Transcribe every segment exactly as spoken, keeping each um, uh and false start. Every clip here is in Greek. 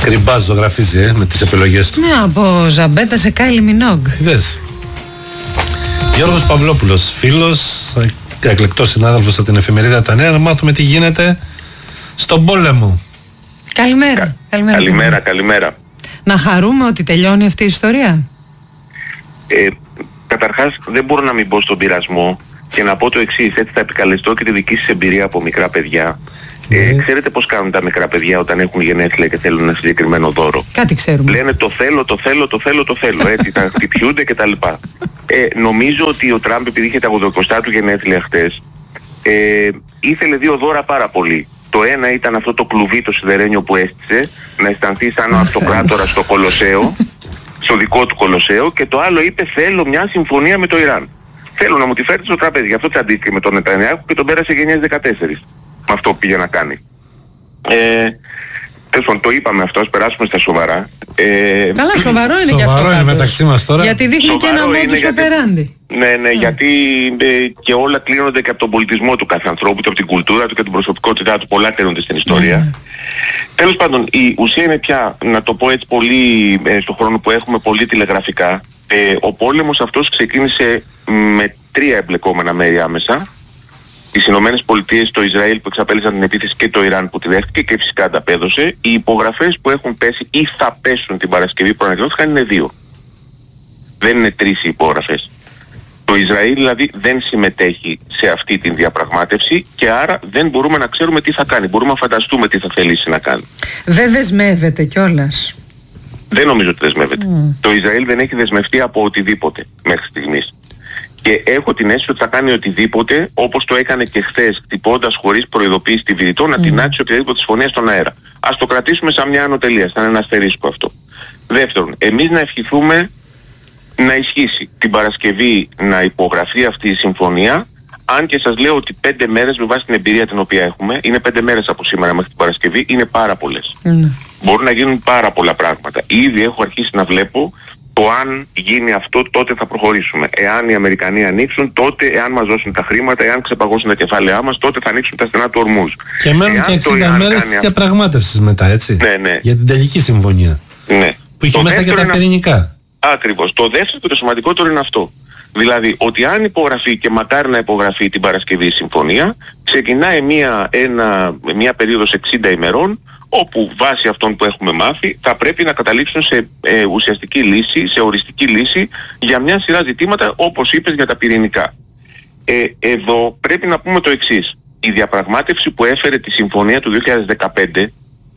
Κρυμπάς ζωγραφίζει ε, με τις επιλογές του. Ναι, από Ζαμπέτα σε Κάιλι Μινόγκ. Είδες. Γιώργος Παυλόπουλος, φίλος, εκλεκτός συνάδελφος από την εφημερίδα Τα Νέα, να μάθουμε τι γίνεται στον πόλεμο. Καλημέρα. Κα... Καλημέρα, καλημέρα, καλημέρα. Να χαρούμε ότι τελειώνει αυτή η ιστορία. Ε, καταρχάς δεν μπορώ να μην μπω στον πειρασμό και να πω το εξής, έτσι θα επικαλεστώ και τη δική σας εμπειρία από μικρά παιδιά. Ε, mm. Ξέρετε πώς κάνουν τα μικρά παιδιά όταν έχουν γενέθλια και θέλουν ένα συγκεκριμένο δώρο? Κάτι ξέρουμε. Λένε το θέλω, το θέλω, το θέλω, το θέλω. Έτσι, τα χτυπιούνται κτλ. Ε, νομίζω ότι ο Τραμπ, επειδή είχε τα ογδοηκοστά του γενέθλια χτες, ε, ήθελε δύο δώρα πάρα πολύ. Το ένα ήταν αυτό το κλουβί, το σιδερένιο που έστησε, να αισθανθεί σαν ο αυτοκράτορας στο Κολοσσέο, στο δικό του Κολοσσέο, και το άλλο είπε θέλω μια συμφωνία με το Ιράν. Θέλω να μου τη φέρετε στο τραπέζι. Γι' αυτό τσαντίστηκε με τον Νετανιάχου και τον πέρασε γενιές δεκατέσσερα. Με αυτό που πήγε να κάνει. Ε, τέλος, το είπαμε αυτό, ας περάσουμε στα σοβαρά. Ε, Καλά, σοβαρό είναι και αυτό. Σοβαρό είναι μεταξύ μας τώρα. Γιατί δείχνει και ένα modus operandi. Ναι, ναι, mm. γιατί ε, και όλα κλείνονται και από τον πολιτισμό του κάθε ανθρώπου, και από την κουλτούρα του και την προσωπικότητά του. Πολλά κλείνονται στην ιστορία. Mm. Τέλος πάντων, η ουσία είναι πια, να το πω έτσι πολύ, ε, στον χρόνο που έχουμε πολύ τηλεγραφικά, ε, ο πόλεμος αυτός ξεκίνησε με τρία εμπλεκόμενα μέρη άμεσα. Τις Ηνωμένες Πολιτείες, το Ισραήλ που εξαπέλυσαν την επίθεση και το Ιράν που τη δέχτηκε και φυσικά ανταπέδωσε. Οι υπογραφές που έχουν πέσει ή θα πέσουν την Παρασκευή που ανακοινώθηκαν είναι δύο. Δεν είναι τρεις οι υπογραφές. Το Ισραήλ δηλαδή δεν συμμετέχει σε αυτή την διαπραγμάτευση και άρα δεν μπορούμε να ξέρουμε τι θα κάνει. Μπορούμε να φανταστούμε τι θα θελήσει να κάνει. Δεν δεσμεύεται κιόλας. Δεν νομίζω ότι δεσμεύεται. Mm. Το Ισραήλ δεν έχει δεσμευτεί από οτιδήποτε μέχρι στιγμής. Και έχω την αίσθηση ότι θα κάνει οτιδήποτε, όπως το έκανε και χθες, χτυπώντας χωρίς προειδοποίηση τη Βηρητό, να mm. τεινάξει οποιαδήποτε συμφωνία στον αέρα. Ας το κρατήσουμε σαν μια ανωτελεία, σαν ένα αστερίσκο αυτό. Δεύτερον, εμείς να ευχηθούμε να ισχύσει την Παρασκευή, να υπογραφεί αυτή η συμφωνία, αν και σας λέω ότι πέντε μέρες με βάση την εμπειρία την οποία έχουμε, είναι πέντε μέρες από σήμερα μέχρι την Παρασκευή, είναι πάρα πολλές. Mm. Μπορούν να γίνουν πάρα πολλά πράγματα. Ήδη έχω αρχίσει να βλέπω το αν γίνει αυτό, τότε θα προχωρήσουμε. Εάν οι Αμερικανοί ανοίξουν, τότε εάν μας δώσουν τα χρήματα, εάν ξεπαγώσουν τα κεφάλαιά μας, τότε θα ανοίξουν τα στενά του Ορμούζ. Και μένουν εάν και εξήντα μέρες της διαπραγμάτευσης μετά, έτσι. Ναι, ναι. Για την τελική συμφωνία. Ναι. Που είχε μέσα και τα πυρηνικά. Ακριβώς. Το δεύτερο και το σημαντικότερο είναι αυτό. Δηλαδή ότι αν υπογραφεί, και μακάρι να υπογραφεί την Παρασκευή η συμφωνία, ξεκινάει μια, ένα, μια περίοδος εξήντα ημερών, όπου βάσει αυτών που έχουμε μάθει θα πρέπει να καταλήξουν σε ε, ουσιαστική λύση, σε οριστική λύση για μια σειρά ζητήματα, όπως είπες, για τα πυρηνικά. Ε, εδώ πρέπει να πούμε το εξής. Η διαπραγμάτευση που έφερε τη συμφωνία του δύο χιλιάδες δεκαπέντε,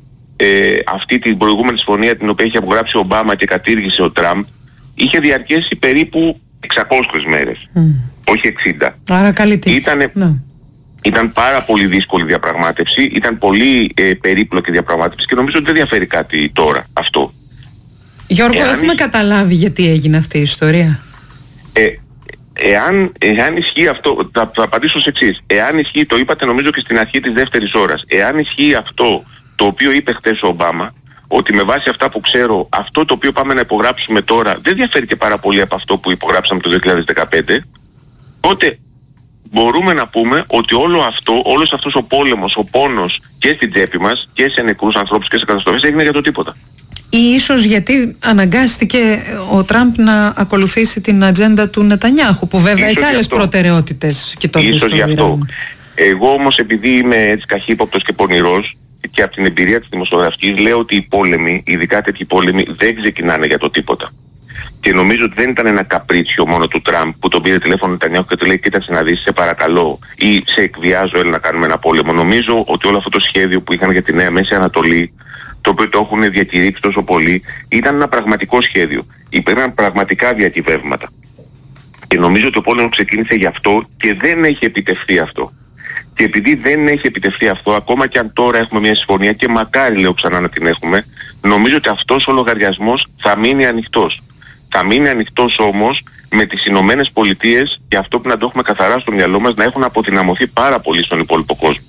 ε, αυτή την προηγούμενη συμφωνία την οποία είχε απογράψει ο Ομπάμα και κατήργησε ο Τραμπ, είχε διαρκέσει περίπου εξακόσιες μέρες, mm. όχι εξήντα. Άρα καλή τύχη. Ήτανε, no. Ήταν πάρα πολύ δύσκολη διαπραγμάτευση, ήταν πολύ ε, περίπλοκη διαπραγμάτευση και νομίζω ότι δεν διαφέρει κάτι τώρα αυτό. Γιώργο, εάν έχουμε ισ... καταλάβει γιατί έγινε αυτή η ιστορία. Ε, εάν, εάν ισχύει αυτό, θα, θα απαντήσω σε εξής. Εάν ισχύει, το είπατε νομίζω και στην αρχή της δεύτερης ώρας, εάν ισχύει αυτό το οποίο είπε χτες ο Ομπάμα, ότι με βάση αυτά που ξέρω, αυτό το οποίο πάμε να υπογράψουμε τώρα δεν διαφέρει και πάρα πολύ από αυτό που υπογράψαμε το δύο χιλιάδες δεκαπέντε, τότε μπορούμε να πούμε ότι όλο αυτό, όλος αυτός ο πόλεμος, ο πόνος και στην τσέπη μας και σε νεκρούς ανθρώπους και σε καταστροφές έγινε για το τίποτα. Ή ίσως γιατί αναγκάστηκε ο Τραμπ να ακολουθήσει την ατζέντα του Νετανιάχου, που βέβαια ίσως έχει άλλες προτεραιότητες κοιτώντας ίσως γι' αυτό. Εγώ όμως, επειδή είμαι έτσι καχύποπτος και πονηρός και από την εμπειρία της δημοσιογραφικής, λέω ότι οι πόλεμοι, ειδικά τέτοιοι πόλεμοι, δεν ξεκινάνε για το τίποτα. Και νομίζω ότι δεν ήταν ένα καπρίτσιο μόνο του Τραμπ που τον πήρε τηλέφωνο Νετανιάχου και του λέει κοίταξε να δεις, σε παρακαλώ, ή σε εκβιάζω, έλα να κάνουμε ένα πόλεμο. Νομίζω ότι όλο αυτό το σχέδιο που είχαν για τη Νέα Μέση Ανατολή, το οποίο το έχουν διακηρύξει τόσο πολύ, ήταν ένα πραγματικό σχέδιο. Υπήρχαν πραγματικά διακυβεύματα. Και νομίζω ότι ο πόλεμος ξεκίνησε γι' αυτό και δεν έχει επιτευχθεί αυτό. Και επειδή δεν έχει επιτευχθεί αυτό, ακόμα και αν τώρα έχουμε μια συμφωνία και μακάρι λέω ξανά να την έχουμε, νομίζω ότι αυτός ο λογαριασμός θα μείνει ανοιχτός. Θα μείνει ανοιχτός όμως με τις Ηνωμένες Πολιτείες, και αυτό που να το έχουμε καθαρά στο μυαλό μας, να έχουν αποδυναμωθεί πάρα πολύ στον υπόλοιπο κόσμο.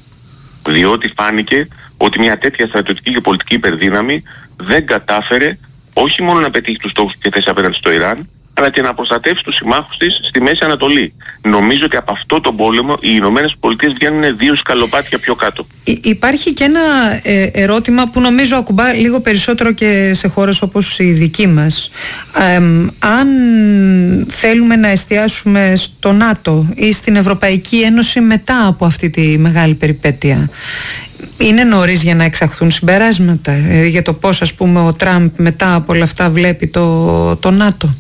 Διότι φάνηκε ότι μια τέτοια στρατιωτική και πολιτική υπερδύναμη δεν κατάφερε όχι μόνο να πετύχει τους στόχους και θέσεις απέναντι στο Ιράν, αλλά αλλά και να προστατεύσει τους συμμάχους της στη Μέση Ανατολή. Νομίζω ότι από αυτό τον πόλεμο οι Ηνωμένες Πολιτείες βγαίνουν δύο σκαλοπάτια πιο κάτω. Υ- υπάρχει και ένα ε, ερώτημα που νομίζω ακουμπά λίγο περισσότερο και σε χώρες όπως η δική μας. Ε, αν θέλουμε να εστιάσουμε στο ΝΑΤΟ ή στην Ευρωπαϊκή Ένωση μετά από αυτή τη μεγάλη περιπέτεια, είναι νωρίς για να εξαχθούν συμπεράσματα ε, για το πώς, ας πούμε, ο Τραμπ μετά από όλα αυτά βλέπει το, το ΝΑΤΟ?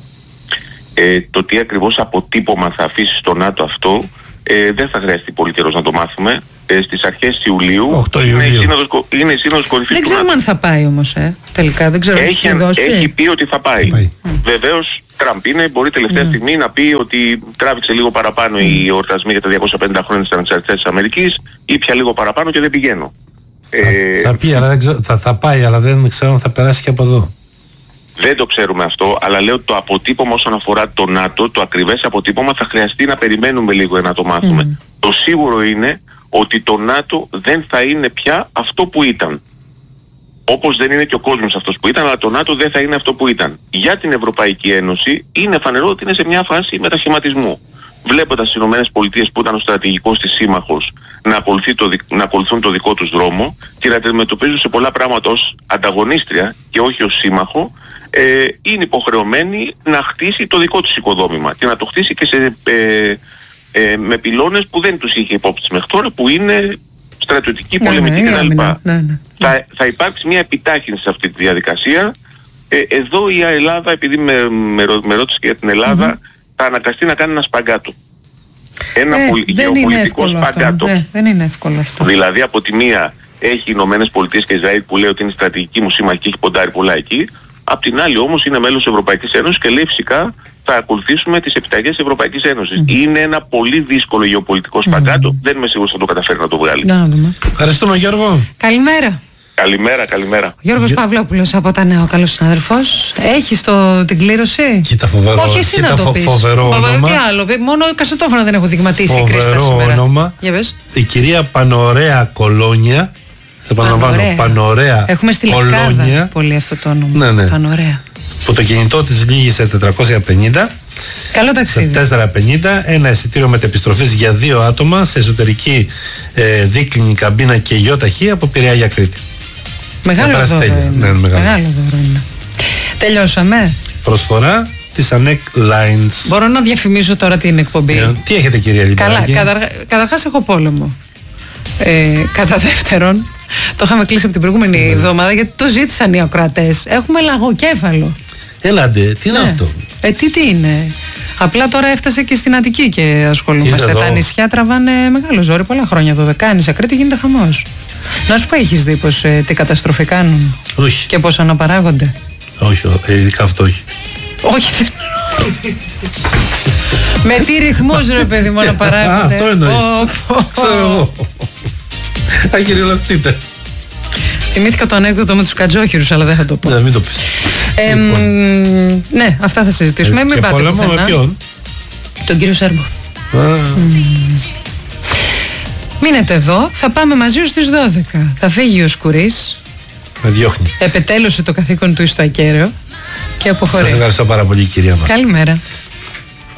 Ε, το τι ακριβώς αποτύπωμα θα αφήσει στο ΝΑΤΟ αυτό ε, δεν θα χρειαστεί πολύ καιρός να το μάθουμε. Ε, στις αρχές Ιουλίου είναι η σύνοδος, είναι η σύνοδος κορυφής δεν του ΝΑΤΟ. ξέρουμε αν θα πάει όμως, ε, τελικά. Δεν ξέρω. Έχει, έχει πει ότι θα πάει. πάει. Mm. Βεβαίως Τραμπ είναι, μπορεί τελευταία mm. στιγμή να πει ότι τράβηξε λίγο παραπάνω mm. οι εορτασμοί για τα διακόσια πενήντα χρόνια της ανεξαρτησίας της Αμερικής, ή πια λίγο παραπάνω και δεν πηγαίνω. Θα, ε, θα, πει, αλλά δεν ξέρω, θα, θα πάει, αλλά δεν ξέρω αν θα περάσει και από εδώ. Δεν το ξέρουμε αυτό, αλλά λέω το αποτύπωμα όσον αφορά το ΝΑΤΟ, το ακριβές αποτύπωμα θα χρειαστεί να περιμένουμε λίγο για να το μάθουμε. Mm. Το σίγουρο είναι ότι το ΝΑΤΟ δεν θα είναι πια αυτό που ήταν. Όπως δεν είναι και ο κόσμος αυτός που ήταν, αλλά το ΝΑΤΟ δεν θα είναι αυτό που ήταν. Για την Ευρωπαϊκή Ένωση είναι φανερό ότι είναι σε μια φάση μετασχηματισμού. Βλέποντας τις Ηνωμένες Πολιτείες που ήταν ο στρατηγικός της σύμμαχος να, ακολουθεί το, να ακολουθούν το δικό τους δρόμο και να αντιμετωπίζουν σε πολλά πράγματα ως ανταγωνίστρια και όχι ως σύμμαχο, ε, είναι υποχρεωμένη να χτίσει το δικό της οικοδόμημα και να το χτίσει και σε, ε, ε, με πυλώνες που δεν τους είχε υπόψη μέχρι τώρα, που είναι στρατιωτική, πολεμική ναι, κτλ. Ναι, ναι, ναι. Θα, θα υπάρξει μια επιτάχυνση σε αυτή τη διαδικασία. Ε, εδώ η Ελλάδα, επειδή με, με, με ρώτησε για την Ελλάδα, mm-hmm. θα αναγκαστεί να κάνει ένα σπαγκάτο. Ένα ε, πολι... γεωπολιτικό σπαγκάτο. Ναι, δεν είναι εύκολο αυτό. Δηλαδή από τη μία έχει οι Ηνωμένες Πολιτείες και Ισραήλ που λέει ότι είναι στρατηγική μου σύμμαχη και έχει ποντάρει πολλά εκεί. Απ' την άλλη όμως είναι μέλος της Ευρωπαϊκής Ένωσης και λέει φυσικά θα ακολουθήσουμε τις επιταγές της Ευρωπαϊκής Ένωσης. Mm. Είναι ένα πολύ δύσκολο γεωπολιτικό σπαγκάτο. Mm. Δεν είμαι σίγουρος ότι θα το καταφέρει να το βγάλει. Να δούμε. Ευχαριστούμε, Γιώργο. Καλημέρα. Καλημέρα, καλημέρα. Γιώργος Γε... Παυλόπουλος από τα Νέα, ο καλός συνάδελφος. Έχεις το, την κλήρωση? Κοίτα φοβερό. Όχι, εσύ κοίτα να το πεις. Φοβερό όνομα. Τι άλλο, μόνο κασετόφωνα δεν έχω δειγματίσει η Κρίστα σήμερα. Όνομα. Για πες. Η κυρία Πανωρέα Κολόνια. Επαναλαμβάνω, Πανωρέα. Έχουμε στη Λευκάδα πολύ αυτό το όνομα. Ναι, ναι. Πανωρέα. Που το κινητό της λύγησε τετρακόσια πενήντα. Καλό ταξίδι. τετρακόσια πενήντα, ένα εισιτήριο μετεπιστροφής για δύο άτομα σε εσωτερική ε, δίκλινη καμπίνα και γιοταχή από Πειραιά για Κρήτη. Μεγάλο δώρο είναι. Ναι, μεγάλο. Μεγάλο δώρο είναι. Τελειώσαμε. Προσφορά της Ανεκ Lines. Μπορώ να διαφημίσω τώρα την εκπομπή? Ε, τι έχετε, κυρία Λιμπεράκη? Καλά, καταρχά, καταρχάς έχω πόλεμο. Ε, κατά δεύτερον, το είχαμε κλείσει από την προηγούμενη ναι. εβδομάδα γιατί το ζήτησαν οι ακροατές. Έχουμε λαγοκέφαλο. Έλατε, τι είναι ναι. αυτό? Ε, τι, τι είναι. Απλά τώρα έφτασε και στην Αττική και ασχολούμαστε. Τα νησιά τραβάνε μεγάλο ζόρι πολλά χρόνια. Δωδεκάνησα, Κρήτη γίνεται χαμός. Να σου πω, έχεις δει πως ε, τι καταστροφή κάνουν? Όχι. Και πως αναπαράγονται? Όχι, ειδικά αυτό όχι. Όχι. Με τι ρυθμούς ρε παιδί μου αναπαράγονται? Α, αυτό εννοείς. Ξέρω εγώ. Αγυριολακτείτε. Θυμήθηκα το ανέκδοτο με τους κατζόχυρους, αλλά δεν θα το πω. Ναι, μην το πεις. Ε, λοιπόν. Ναι, αυτά θα συζητήσουμε. Μην πάτε πόλεμο με ποιον? Τον κύριο Σέρμπο. Mm. Μείνετε εδώ, θα πάμε μαζί στις δώδεκα. Θα φύγει ο Σκουρής. Με διώχνει. Επετέλωσε το καθήκον του στο ακέραιο και αποχωρεί. Σας ευχαριστώ πάρα πολύ, κυρία μας. Καλημέρα.